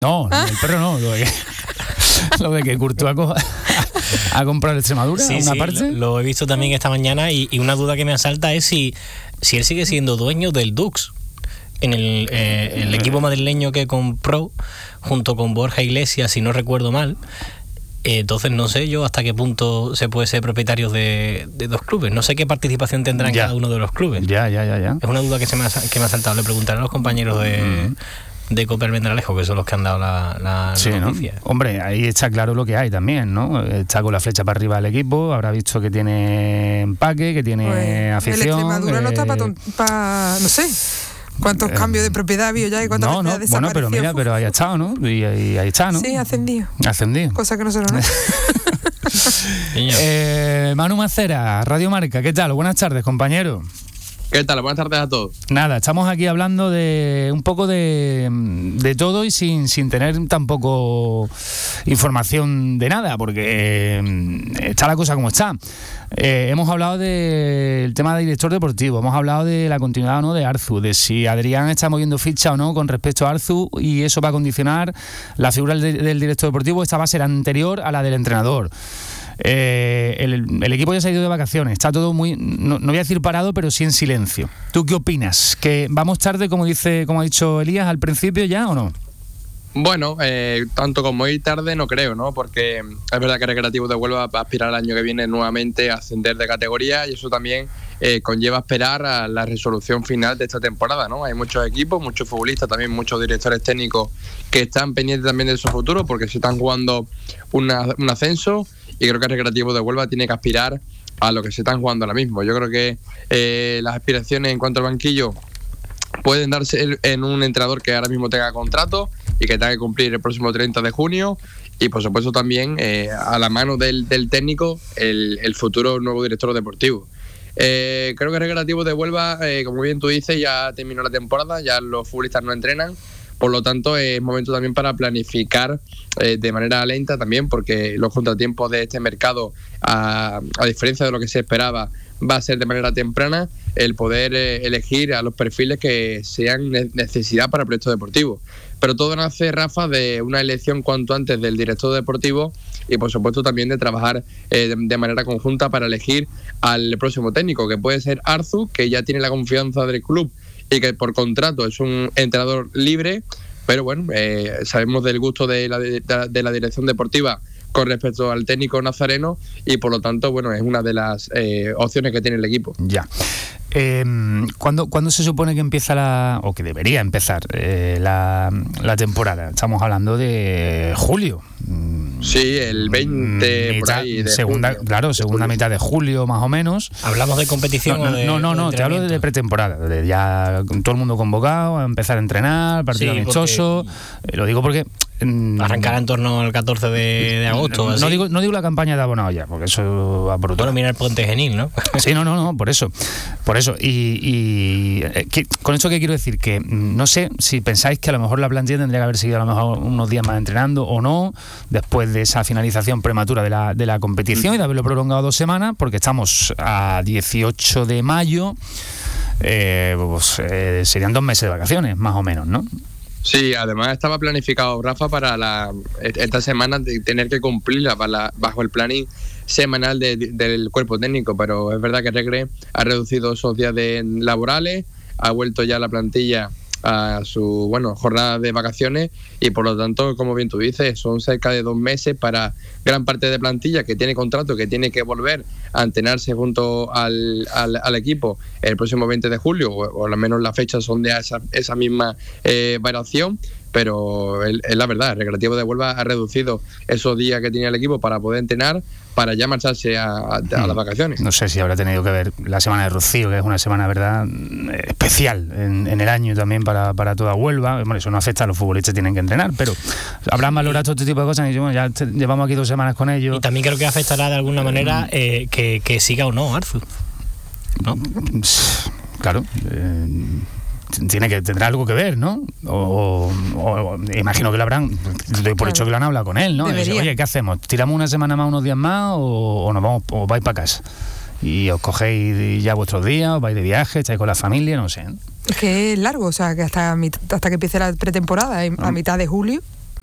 No, el perro no, lo de que Courtois a comprar Extremadura, sí, una parte. Lo he visto también esta mañana y una duda que me asalta es si él sigue siendo dueño del Dux. En el equipo madrileño que compró junto con Borja Iglesias, si no recuerdo mal. Entonces no sé yo hasta qué punto se puede ser propietario de dos clubes. No sé qué participación tendrá en cada uno de los clubes. Ya. Es una duda que me ha saltado. Le preguntaré a los compañeros de Copa Almendralejo, que son los que han dado la noticia. ¿No? Hombre, ahí está claro lo que hay también, ¿no? Está con la flecha para arriba el equipo, habrá visto que tiene empaque, que tiene afición. El Extremadura no está para no sé. ¿Cuántos cambios de propiedad ha habido ya y cuántas veces ha desaparecido? Bueno, pero mira, pero ahí ha estado, ¿no? Y ahí está, ¿no? Sí, ascendido. Cosa que no se lo nota. Manu Macera, Radio Marca, ¿qué tal? Buenas tardes, compañero. ¿Qué tal? Buenas tardes a todos. Nada, estamos aquí hablando de un poco de todo y sin tener tampoco información de nada, porque está la cosa como está. Hemos hablado del tema de director deportivo, hemos hablado de la continuidad o no de Arzu, de si Adrián está moviendo ficha o no con respecto a Arzu, y eso va a condicionar la figura del director deportivo. Esta va a ser anterior a la del entrenador. El equipo ya se ha ido de vacaciones, está todo muy, no voy a decir parado, pero sí en silencio. ¿Tú qué opinas? ¿Que vamos tarde, como ha dicho Elías al principio ya, o no? Bueno, tanto como ir tarde no creo, ¿no? Porque es verdad que Recreativo de Huelva va a aspirar el año que viene nuevamente a ascender de categoría, y eso también conlleva esperar a la resolución final de esta temporada, ¿no? Hay muchos equipos, muchos futbolistas, también muchos directores técnicos que están pendientes también de su futuro, porque se están jugando un ascenso, y creo que el Recreativo de Huelva tiene que aspirar a lo que se están jugando ahora mismo. Yo creo que las aspiraciones en cuanto al banquillo pueden darse en un entrenador que ahora mismo tenga contrato y que tenga que cumplir el próximo 30 de junio, y por supuesto también a la mano del técnico el futuro nuevo director deportivo. Creo que el Recreativo de Huelva, como bien tú dices, ya terminó la temporada, ya los futbolistas no entrenan, por lo tanto es momento también para planificar de manera lenta también, porque los contratiempos de este mercado, a diferencia de lo que se esperaba, va a ser de manera temprana el poder elegir a los perfiles que sean necesidad para el proyecto deportivo. Pero todo nace, Rafa, de una elección cuanto antes del director deportivo, y por supuesto también de trabajar de manera conjunta para elegir al próximo técnico, que puede ser Arzu, que ya tiene la confianza del club y que por contrato es un entrenador libre, pero bueno, sabemos del gusto de la dirección deportiva con respecto al técnico nazareno, y por lo tanto, bueno, es una de las opciones que tiene el equipo. Ya. ¿Cuándo se supone que empieza o que debería empezar la temporada? Estamos hablando de julio. Sí, el 20 por ahí de segunda, julio. Claro, segunda mitad de julio más o menos. ¿Hablamos de competición o de No, te hablo de pretemporada, de ya todo el mundo convocado a empezar a entrenar, partido amistoso. Lo digo porque arrancará en torno al 14 de agosto. No digo la campaña de abonado ya, porque eso va brutal. Bueno, mira el Puente Genil, ¿no? Sí, no, por eso. Y con esto, ¿qué quiero decir? Que no sé si pensáis que a lo mejor la plantilla tendría que haber seguido a lo mejor unos días más entrenando o no, después de esa finalización prematura de la competición, y de haberlo prolongado 2 semanas, porque estamos a 18 de mayo, serían 2 meses de vacaciones, más o menos, ¿no? Sí, además estaba planificado, Rafa, para esta semana de tener que cumplirla bajo el planning semanal del cuerpo técnico, pero es verdad que Recre ha reducido esos días laborales, ha vuelto ya la plantilla a su jornada de vacaciones, y por lo tanto, como bien tú dices, son cerca de 2 meses para gran parte de plantilla que tiene contrato, que tiene que volver a entrenarse junto al equipo el próximo 20 de julio, o al menos las fechas son de esa misma variación. Pero es la verdad, el Recreativo de Huelva ha reducido esos días que tenía el equipo para poder entrenar, para ya marcharse a las vacaciones. No sé si habrá tenido que ver la semana de Rocío, que es una semana, verdad, especial en el año también para toda Huelva. Bueno, eso no afecta a los futbolistas, tienen que entrenar, pero habrán valorado todo este tipo de cosas, y bueno, ya llevamos aquí 2 semanas con ellos. Y también creo que afectará de alguna manera que siga o no Arzu, ¿no? Claro, tendrá algo que ver, ¿no? O imagino que lo habrán, doy por hecho que lo han hablado con él, ¿no? Oye, ¿qué hacemos? ¿Tiramos una semana más, unos días más, o nos vamos, o vais para casa? Y os cogéis ya vuestros días, os vais de viaje, estáis con la familia, no sé. Es que es largo, o sea, que hasta que empiece la pretemporada, a mitad de julio.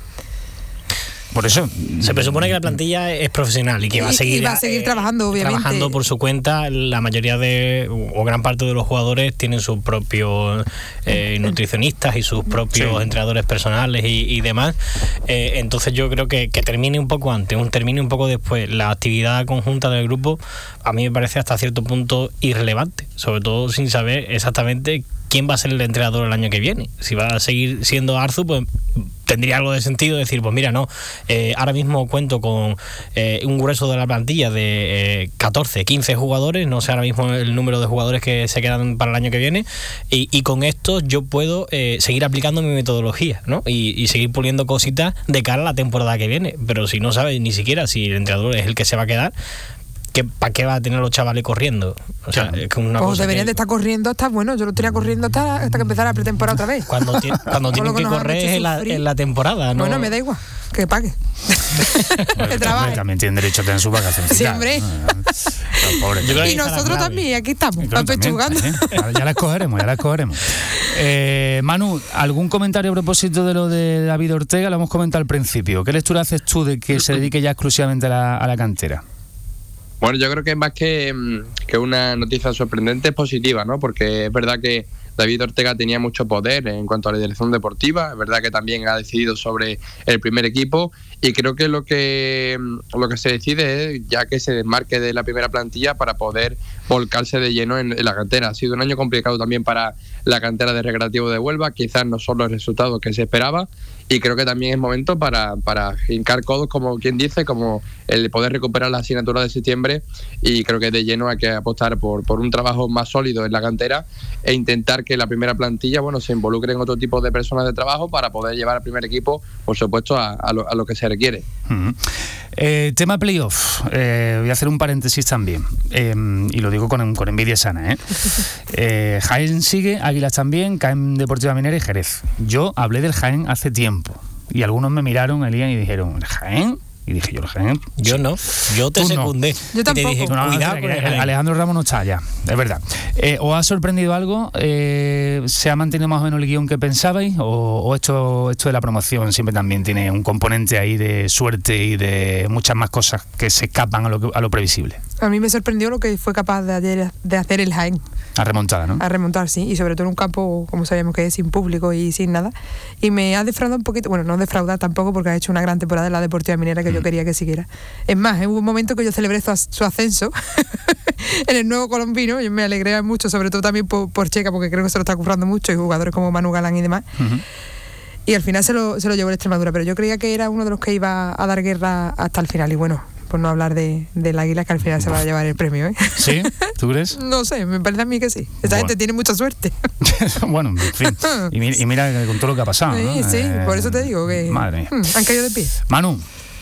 Por eso. Se presupone que la plantilla es profesional y que va a seguir, trabajando, obviamente. Trabajando por su cuenta. La mayoría o gran parte de los jugadores tienen sus propios nutricionistas y sus propios entrenadores personales y demás. Entonces yo creo que termine un poco antes, termine un poco después la actividad conjunta del grupo, a mí me parece hasta cierto punto irrelevante, sobre todo sin saber exactamente quién va a ser el entrenador el año que viene. Si va a seguir siendo Arzu, pues tendría algo de sentido decir, pues mira, no, ahora mismo cuento con un grueso de la plantilla de 14, 15 jugadores, no sé ahora mismo el número de jugadores que se quedan para el año que viene, y con esto yo puedo seguir aplicando mi metodología, ¿no? Y seguir puliendo cositas de cara a la temporada que viene. Pero si no sabes ni siquiera si el entrenador es el que se va a quedar, ¿para qué va a tener los chavales corriendo? O sea, es que una cosa deberían de estar corriendo hasta, bueno, yo lo tenía corriendo hasta que empezara la pretemporada otra vez. Cuando tienen que correr es en la temporada, ¿no? Bueno, me da igual, que pague. Que trabaje. También tienen derecho a tener su vacaciones. Sí, hombre. Y nosotros también, aquí estamos, apechugando. Ya la escogeremos. Manu, ¿algún comentario a propósito de lo de David Ortega? Lo hemos comentado al principio. ¿Qué lectura haces tú de que se dedique ya exclusivamente a la cantera? Bueno, yo creo que más que una noticia sorprendente es positiva, ¿no? Porque es verdad que David Ortega tenía mucho poder en cuanto a la dirección deportiva, es verdad que también ha decidido sobre el primer equipo, y creo que lo que se decide es ya que se desmarque de la primera plantilla para poder volcarse de lleno en la cantera. Ha sido un año complicado también para la cantera de Recreativo de Huelva, quizás no son los resultados que se esperaba, y creo que también es momento para hincar codos, como quien dice, como el poder recuperar la asignatura de septiembre, y creo que de lleno hay que apostar por un trabajo más sólido en la cantera e intentar que la primera plantilla, bueno, se involucre en otro tipo de personas de trabajo para poder llevar al primer equipo, por supuesto, a lo que se requiere. Tema playoff, voy a hacer un paréntesis también, y lo digo con envidia sana, Jaén sigue, Águilas también, Caen Deportiva Minera y Jerez. Yo hablé del Jaén hace tiempo y algunos me miraron, Elías, y dijeron, ¿el Jaén? Y dije yo, el Jaén. Yo no, yo te secundé. Yo tampoco. Te dije, cuidado con el Jaén. Alejandro Ramos no está ya, es verdad. ¿Os ha sorprendido algo? ¿Se ha mantenido más o menos el guión que pensabais? ¿O esto de la promoción siempre también tiene un componente ahí de suerte y de muchas más cosas que se escapan a lo previsible? A mí me sorprendió lo que fue capaz de hacer el Jaén. A remontada, ¿no? A remontar, sí, y sobre todo en un campo, como sabíamos que es, sin público y sin nada. Y me ha defraudado un poquito, bueno, no defraudar tampoco, porque ha hecho una gran temporada en la Deportiva Minera que yo quería que siguiera. Es más, hubo un momento que yo celebré su ascenso en el Nuevo Colombino. Yo me alegré mucho, sobre todo también por Checa, porque creo que se lo está currando mucho, y jugadores como Manu Galán y demás. Y al final se lo llevó el Extremadura, pero yo creía que era uno de los que iba a dar guerra hasta el final, y bueno, por no hablar del Águila, que al final se va a llevar el premio, ¿eh? ¿Sí? ¿Tú crees? No sé, me parece a mí que sí. Esta gente tiene mucha suerte. Bueno, en fin. Y mira con todo lo que ha pasado, ¿no? Sí, por eso te digo que madre mía. Han caído de pie. Manu.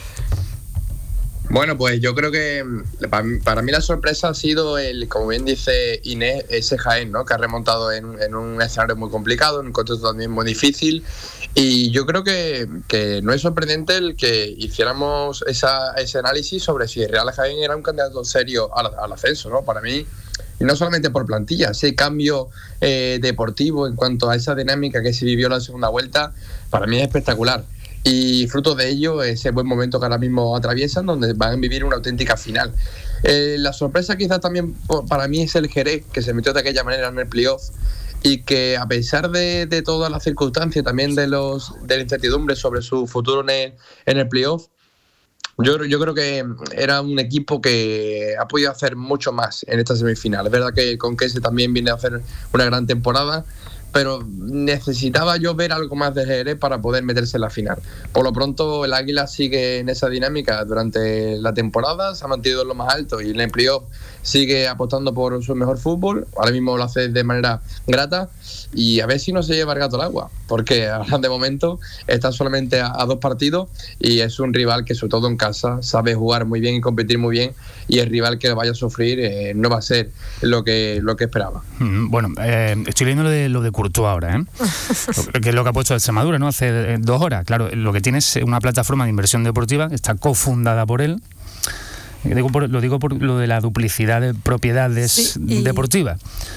Bueno, pues yo creo que para mí la sorpresa ha sido, como bien dice Inés, ese Jaén, ¿no? Que ha remontado en un escenario muy complicado, en un contexto también muy difícil. Y yo creo que no es sorprendente el que hiciéramos ese análisis sobre si Real Jaén era un candidato serio al ascenso, ¿no? Para mí, y no solamente por plantilla, ese cambio deportivo en cuanto a esa dinámica que se vivió en la segunda vuelta, para mí es espectacular. Y fruto de ello, ese buen momento que ahora mismo atraviesan, donde van a vivir una auténtica final. La sorpresa quizás también para mí es el Jerez, que se metió de aquella manera en el playoff, y que a pesar de todas las circunstancias, también de la incertidumbre sobre su futuro en el playoff, yo creo que era un equipo que ha podido hacer mucho más en esta semifinal. Es verdad que con Kese también viene a hacer una gran temporada, pero necesitaba yo ver algo más de Jerez para poder meterse en la final. Por lo pronto, el Águila sigue en esa dinámica durante la temporada, se ha mantenido en lo más alto, y en el playoff sigue apostando por su mejor fútbol. Ahora mismo lo hace de manera grata, y a ver si no se lleva el gato al agua, porque de momento está solamente a 2 partidos, y es un rival que, sobre todo en casa, sabe jugar muy bien y competir muy bien, y el rival que vaya a sufrir no va a ser lo que esperaba. Bueno, estoy leyendo lo de Courtois ahora, que es lo que ha puesto el Extremadura, ¿no? Hace 2 horas. Claro, lo que tiene es una plataforma de inversión deportiva, está cofundada por él. Lo digo por lo de la duplicidad de propiedades deportivas.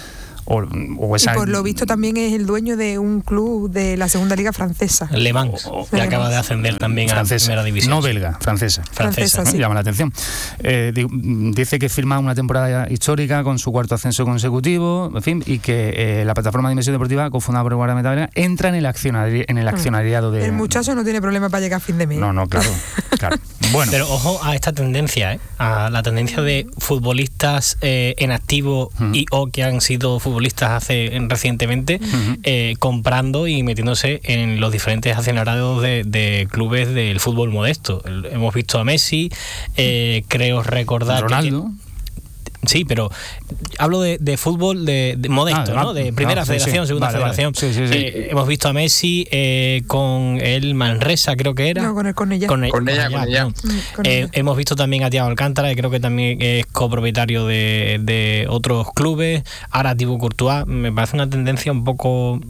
o Y esa... por lo visto también es el dueño de un club de la segunda liga francesa. Le Mans, que acaba de ascender también a primera división. No belga, francesa. Francesa, ¿no? sí. Llama la atención. Dice que firma una temporada histórica con su cuarto ascenso consecutivo, en fin, y que la plataforma de inversión deportiva, cofundada por el guardameta belga, entra en el accionariado de... El muchacho no tiene problema para llegar a fin de mes. No, claro. Bueno. Pero ojo a esta tendencia, a la tendencia de futbolistas en activo y o que han sido futbolistas recientemente comprando y metiéndose en los diferentes accionariados de clubes del fútbol modesto. Hemos visto a Messi, creo recordar Ronaldo. Sí, pero hablo de fútbol de modesto, ¿no? De primera federación, segunda federación. Sí. Hemos visto a Messi con el Manresa, creo que era. No, con el Cornellá. Cornellá. Hemos visto también a Thiago Alcántara, que creo que también es copropietario de otros clubes. Ahora Thibaut Courtois, me parece una tendencia un poco...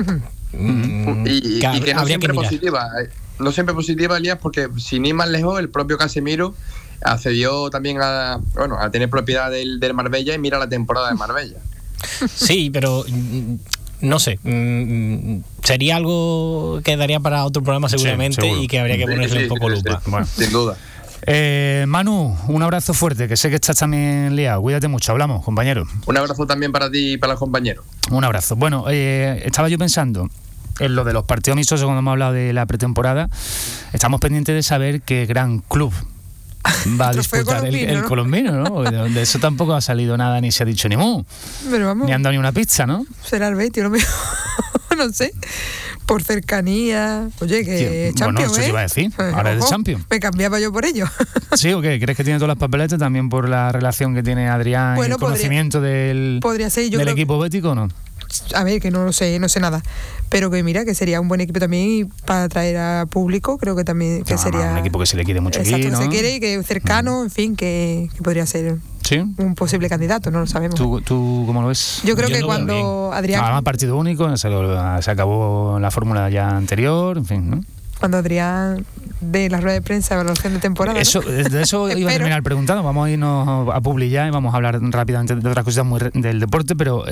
y que no siempre positiva. No siempre positiva, Elías, porque sin ir más lejos, el propio Casemiro accedió también a tener propiedad del Marbella y mira la temporada de Marbella. Sí, pero no sé, sería algo que daría para otro programa seguramente, y que habría que ponerle un poco lupa. Bueno. Sin duda. Manu, un abrazo fuerte, que sé que estás también liado. Cuídate mucho, hablamos, compañero. Un abrazo también para ti y para los compañeros. Un abrazo. Bueno, estaba yo pensando en lo de los partidos amistosos cuando hemos hablado de la pretemporada. Estamos pendientes de saber qué gran club va a disputar el colombino, ¿no? De eso tampoco ha salido nada, ni se ha dicho ni mu. Pero vamos, ni han dado ni una pizza, ¿no? Será el Betis, lo mejor. No sé. Por cercanía. Oye, que sí, Champions, eso te iba a decir. Ahora es de Champions. Me cambiaba yo por ello. ¿Sí o qué? ¿Crees que tiene todas las papeletas también por la relación que tiene Adrián y el conocimiento del equipo bético o no? A ver, que no sé nada, pero que mira, que sería un buen equipo también, y para atraer a público creo que también que sería un equipo que se le quiere mucho. Exacto, aquí, ¿no? Que se quiere y que es cercano, en fin, que podría ser un posible candidato, no lo sabemos. ¿Tú cómo lo ves? Yo creo que cuando Adrián... partido único, se acabó la fórmula ya anterior, en fin, ¿no? Cuando Adrián ve la rueda de prensa de evaluación de temporada, de eso iba a terminar preguntando. Vamos a irnos a Publi ya y vamos a hablar rápidamente de otras cosas muy del deporte, pero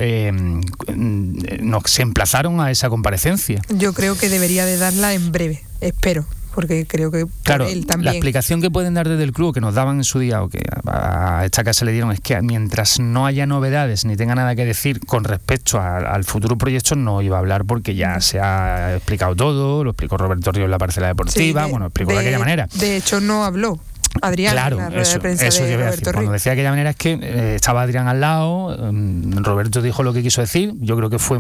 se emplazaron a esa comparecencia. Yo creo que debería de darla en breve, espero, porque creo que claro, él también... La explicación que pueden dar desde el club, que nos daban en su día, o que a esta casa le dieron, es que mientras no haya novedades ni tenga nada que decir con respecto al futuro proyecto, no iba a hablar porque ya se ha explicado todo. Lo explicó Roberto Ríos en la parcela deportiva, explicó de aquella manera. De hecho, no habló Adrián, claro, en la rueda de prensa de Roberto Ríos. Cuando decía de aquella manera es que estaba Adrián al lado, Roberto dijo lo que quiso decir, yo creo que fue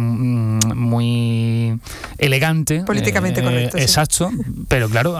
muy elegante. Políticamente correcto. Exacto, sí. Pero claro,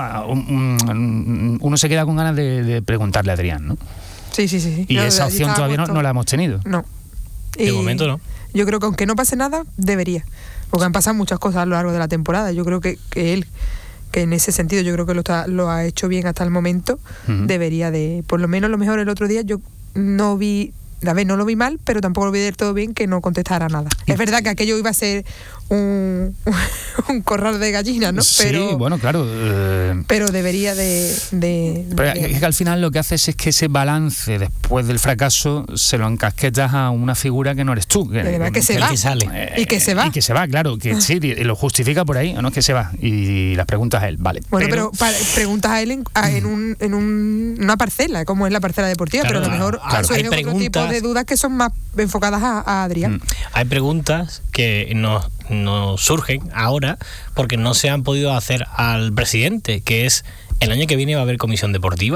uno se queda con ganas de preguntarle a Adrián, ¿no? Sí. Y esa opción todavía no la hemos tenido. No. De momento no. Yo creo que aunque no pase nada, debería. Porque han pasado muchas cosas a lo largo de la temporada. Yo creo que él, que en ese sentido yo creo que lo ha hecho bien hasta el momento, debería de, por lo menos lo mejor el otro día, yo no lo vi mal, pero tampoco lo vi del todo bien que no contestara nada. Es verdad que aquello iba a ser un corral de gallinas, ¿no? Pero, sí, bueno, claro. Pero debería de pero es que al final lo que haces es que ese balance después del fracaso se lo encasquetas a una figura que no eres tú. Que se va. Que sale. Y que se va. Y que se va, claro. Que sí, y lo justifica por ahí, no es que se va. Y las preguntas a él, vale. Bueno, pero preguntas a él en una parcela, como es la parcela deportiva, claro, pero a lo mejor hay otro tipo de dudas que son más enfocadas a Adrián. Hay preguntas que nos surgen ahora porque no se han podido hacer al presidente, que es: ¿el año que viene va a haber comisión deportiva?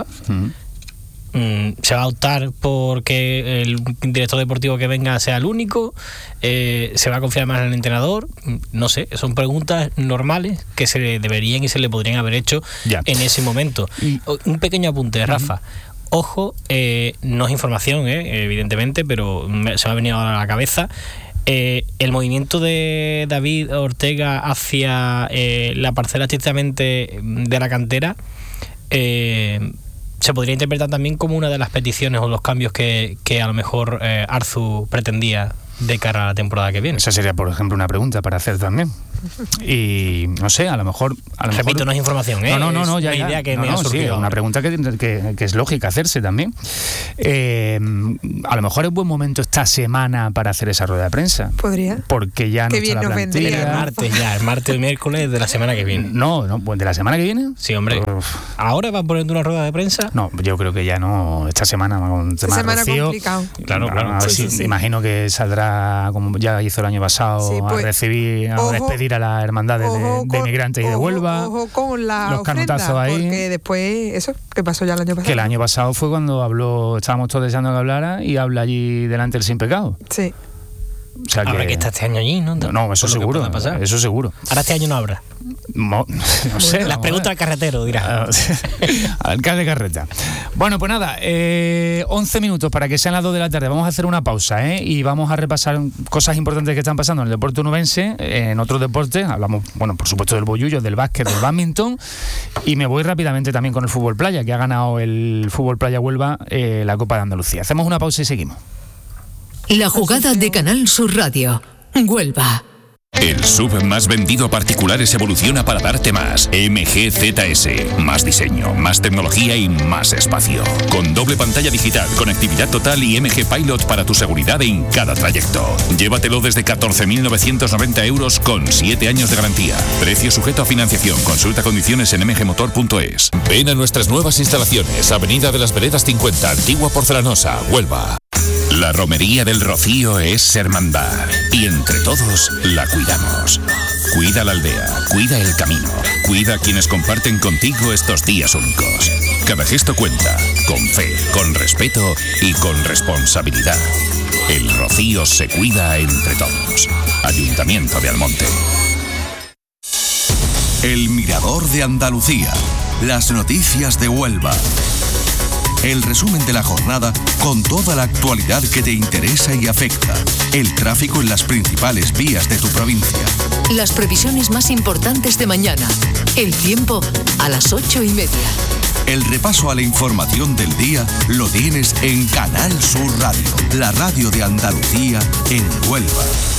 ¿Se va a optar porque el director deportivo que venga sea el único? ¿Se va a confiar más en el entrenador? No sé, son preguntas normales que se deberían y se le podrían haber hecho en ese momento. Un pequeño apunte, Rafa. Ojo, no es información, evidentemente, pero se me ha venido a la cabeza. El movimiento de David Ortega hacia la parcela estrictamente de la cantera se podría interpretar también como una de las peticiones o los cambios que a lo mejor Arzu pretendía de cara a la temporada que viene. Esa sería, por ejemplo, una pregunta para hacer también. Y no sé, a lo mejor... Repito, no es información, ¿eh? No, ya, es una idea que me ha surgido. Sí, una pregunta que es lógica hacerse también. A lo mejor es buen momento esta semana para hacer esa rueda de prensa. Podría. Porque ya no está la plantilla. El martes o miércoles de la semana que viene. No, pues de la semana que viene. Sí, hombre. ¿Ahora va a poner una rueda de prensa? No, yo creo que ya no. Esta semana Rocío, complicado. Claro. A ver si imagino que saldrá, como ya hizo el año pasado, a recibir, a despedir a las hermandades de migrantes y de Huelva. Ojo con la los canutazos ahí. Porque después, eso, ¿qué pasó ya el año pasado? Que el año pasado fue cuando habló, estábamos todos deseando que hablara y habla allí delante del Sin Pecado. Sí. O sea habrá que estar este año allí, ¿no? No, eso seguro. Eso seguro. Ahora este año no habrá. No sé. Las preguntas al carretero, dirá. Al alcalde de carreta. Bueno, pues nada, 11 minutos para que sean las 2 de la tarde. Vamos a hacer una pausa, y vamos a repasar cosas importantes que están pasando en el deporte onubense. En otros deportes hablamos, bueno, por supuesto del bollullo, del básquet, del bádminton, y me voy rápidamente también con el fútbol playa, que ha ganado el fútbol playa Huelva la Copa de Andalucía. Hacemos una pausa y seguimos. La jugada de Canal Sur Radio, Huelva. El SUV más vendido a particulares evoluciona para darte más. MG ZS. Más diseño, más tecnología y más espacio. Con doble pantalla digital, conectividad total y MG Pilot para tu seguridad en cada trayecto. Llévatelo desde 14.990 euros con 7 años de garantía. Precio sujeto a financiación. Consulta condiciones en mgmotor.es. Ven a nuestras nuevas instalaciones. Avenida de las Veredas 50, Antigua Porcelanosa, Huelva. La romería del Rocío es hermandad y entre todos la cuidamos. Cuida la aldea, cuida el camino, cuida a quienes comparten contigo estos días únicos. Cada gesto cuenta, con fe, con respeto y con responsabilidad. El Rocío se cuida entre todos. Ayuntamiento de Almonte. El Mirador de Andalucía. Las noticias de Huelva. El resumen de la jornada con toda la actualidad que te interesa y afecta. El tráfico en las principales vías de tu provincia. Las previsiones más importantes de mañana. El tiempo a las 8:30. El repaso a la información del día lo tienes en Canal Sur Radio, la radio de Andalucía en Huelva.